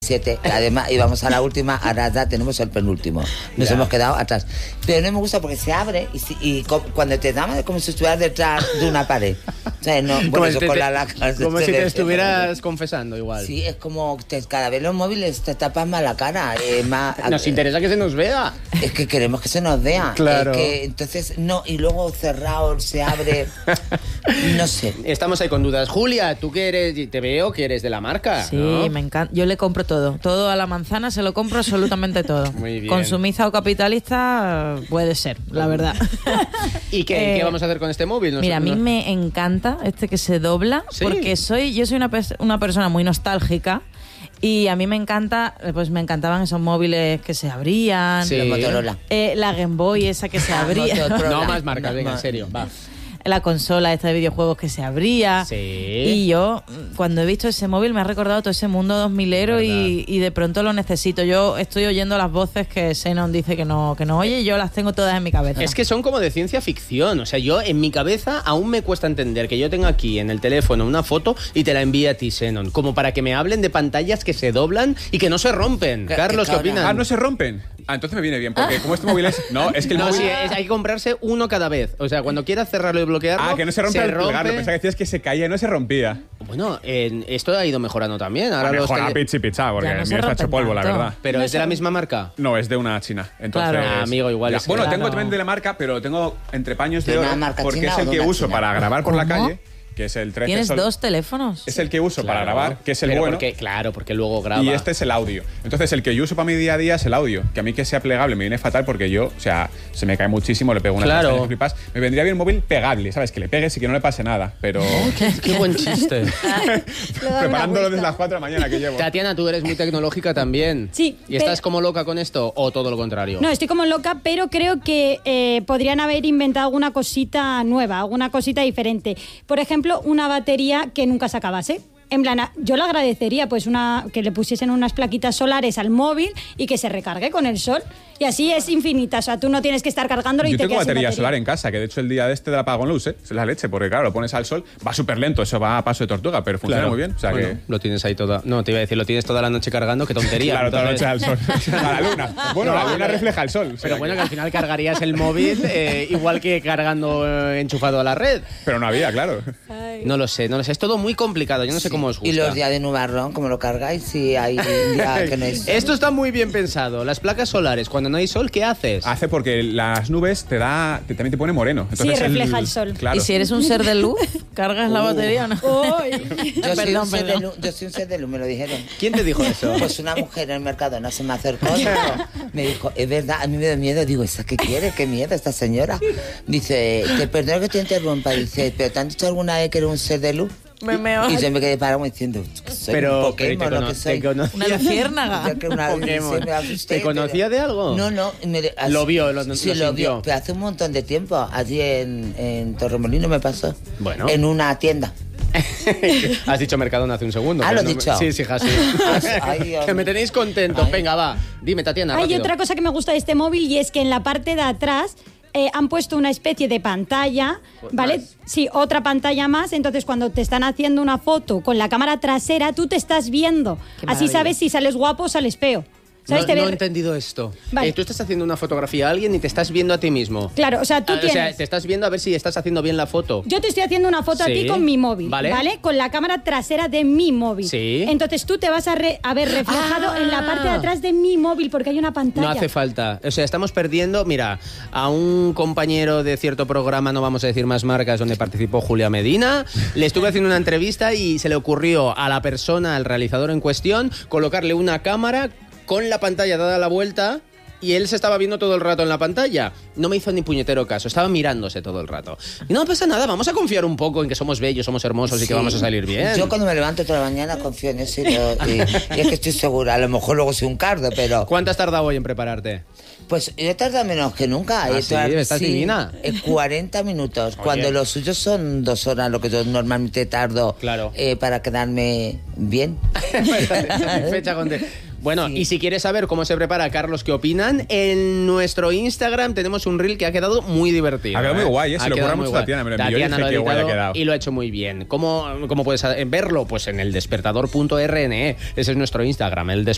17. Además, íbamos a la última, ahora ya tenemos el penúltimo. Nos hemos quedado atrás. Pero no me gusta porque se abre y cuando te llaman es como si estuvieras detrás de una pared. O sea, no, bueno, eso con la laca. Como si te estuvieras confesando igual. Sí, es como cada vez los móviles te tapan más la cara. Nos interesa que se nos vea. Es que queremos que se nos vea. Claro. Entonces, no, y luego cerrado, se abre. No sé. Estamos ahí con dudas. Julia, tú que eres, te veo que eres de la marca. Sí, ¿no? me encanta. Yo le compro todo. Todo a la manzana se lo compro absolutamente todo. Muy bien. Consumista o capitalista puede ser, la verdad. ¿Y qué vamos a hacer con este móvil? Mira, a mí me encanta este que se dobla, ¿Sí? porque yo soy una persona muy nostálgica. Y a mí me encantaban esos móviles que se abrían. Sí. Los Motorola. La Game Boy esa que se abría. No más marcas, venga, en serio, va. La consola esta de videojuegos que se abría. Sí. Y yo, cuando he visto ese móvil, me ha recordado todo ese mundo 2000ero y de pronto lo necesito. Yo estoy oyendo las voces que Xenon dice que no oye y yo las tengo todas en mi cabeza. Es que son como de ciencia ficción. O sea, yo en mi cabeza aún me cuesta entender que yo tenga aquí en el teléfono una foto y te la envíe a ti, Xenon. Como para que me hablen de pantallas que se doblan y que no se rompen. Carlos, ¿qué opinas? Ah, ¿no se rompen? Ah, entonces me viene bien, porque como este móvil es... No, es que el No, móvil... sí, hay que comprarse uno cada vez. O sea, cuando quieras cerrarlo y bloquearlo... Ah, que no se rompe al plegarlo. Pensaba que decías que se caía y no se rompía. Bueno, esto ha ido mejorando también. Ahora Mejora pichi picha, porque Ya no el se mío está rompen hecho polvo, la tanto. verdad. ¿Pero No es de la sé. misma marca? No, es de una china. Entonces, Claro. Ah, amigo, igual es que- Bueno, claro. tengo también de la marca, pero tengo entre paños ¿De de una oro, marca porque china es o el de que una uso china? para grabar por la ¿Cómo? calle, que es el 13 ¿Tienes Sol. dos teléfonos? Es el que uso para Claro. grabar, que es el Pero bueno. porque luego graba. Y este es el audio. Entonces, el que yo uso para mi día a día es el audio. Que a mí que sea plegable me viene fatal porque yo, o sea, se me cae muchísimo, le pego una Claro. castaña que flipas. Me vendría bien un móvil pegable, ¿sabes? Que le pegues y que no le pase nada. Pero Qué buen chiste. preparándolo desde las 4 de la mañana que llevo. Tatiana, tú eres muy tecnológica también. Sí, ¿Y estás pero- como loca con esto o todo lo contrario? No, estoy como loca, pero creo que podrían haber inventado alguna cosita nueva, alguna cosita diferente. Por ejemplo, una batería que nunca se acabase. En plan, yo le agradecería pues que le pusiesen unas plaquitas solares al móvil y que se recargue con el sol. Y así es infinita, o sea, tú no tienes que estar cargándolo y Yo te tengo quedas sin batería solar en casa, que de hecho el día de este del apagón lo usé, es la leche, porque claro, lo pones al sol, va súper lento, eso va a paso de tortuga, pero funciona muy bien. O sea Bueno, que... lo tienes ahí toda... No, te iba a decir, lo tienes toda la noche cargando, qué tontería. Claro, toda la noche Entonces- al sol. A la luna. Bueno, la luna refleja el sol. o sea Pero bueno, que al final cargarías el móvil igual que cargando enchufado a la red. Pero no había, claro. No lo sé. Es todo muy complicado, yo no sé cómo os gusta. Y los días de nubarrón, ¿cómo lo cargáis? Si hay un día que no es... Esto está muy bien pensado. Las placas solares, cuando no hay sol, ¿qué haces? Hace porque las nubes también te pone moreno. Entonces Sí, refleja el sol. Claro. Y si eres un ser de luz, ¿cargas la batería o no? Yo soy Perdón, un ser de perdón. luz, yo soy un ser de luz, me lo dijeron. ¿Quién te dijo eso? Pues una mujer en el Mercadona se me acercó y me dijo, es verdad, a mí me da miedo. Digo, ¿esa qué quiere? ¿Qué miedo esta señora? Dice, te perdono que te interrumpa. Dice, ¿pero te han dicho alguna vez que eres un ser de luz? Me meo. Y yo me quedé parado diciendo, soy Pero, un Pokémon, lo que soy. Una luciérnaga. Yo que una vez Pokémon. me asusté, ¿Te conocía de algo? No. Lo vio, lo sí, lo sintió. vio. Pero hace un montón de tiempo, allí en Torremolino me pasó. Bueno. En una tienda. Has dicho Mercadona hace un segundo. Ah, pero lo he dicho. Sí, hija, sí. Ay, Dios Que me mío. tenéis contentos. Ay. Venga, va. Dime, Tatiana, Hay rápido. otra cosa que me gusta de este móvil y es que en la parte de atrás han puesto una especie de pantalla, ¿vale? Más. Sí, otra pantalla más. Entonces, cuando te están haciendo una foto con la cámara trasera, tú te estás viendo. Qué Así maravilla. sabes si sales guapo o sales feo. ¿Sabes? No he entendido esto. Vale. Tú estás haciendo una fotografía a alguien y te estás viendo a ti mismo. Claro, o sea, tú O sea, tienes... te estás viendo a ver si estás haciendo bien la foto. Yo te estoy haciendo una foto Sí. a ti con mi móvil, Vale. ¿vale? Con la cámara trasera de mi móvil. Sí. Entonces tú te vas a ver reflejado en la parte de atrás de mi móvil porque hay una pantalla. No hace falta. O sea, estamos perdiendo, mira, a un compañero de cierto programa, no vamos a decir más marcas, donde participó Julia Medina. Le estuve haciendo una entrevista y se le ocurrió a la persona, al realizador en cuestión, colocarle una cámara con la pantalla dada la vuelta y él se estaba viendo todo el rato en la pantalla. No me hizo ni puñetero caso, estaba mirándose todo el rato. Y no pasa nada, vamos a confiar un poco en que somos bellos, somos hermosos y que Sí. vamos a salir bien. Yo cuando me levanto toda la mañana confío en eso y es que estoy segura. A lo mejor luego soy un cardo, pero... ¿Cuánto has tardado hoy en prepararte? Pues yo tardo menos que nunca. Ah, sí, estás divina. 40 minutos, Oye. cuando los suyos son 2 horas, lo que yo normalmente tardo Claro. para quedarme bien. Fecha Bueno, Sí. y si quieres saber cómo se prepara Carlos, ¿qué opinan? En nuestro Instagram tenemos un reel que ha quedado muy divertido. Ha quedado muy guay, se Ha lo quedado ocurra muy mucho guay. Tatiana, me lo envió y Tatiana dije lo ha que guay ha editado quedado. y lo ha hecho muy bien. ¿Cómo puedes verlo? Pues en el despertador.rne. Ese es nuestro Instagram, el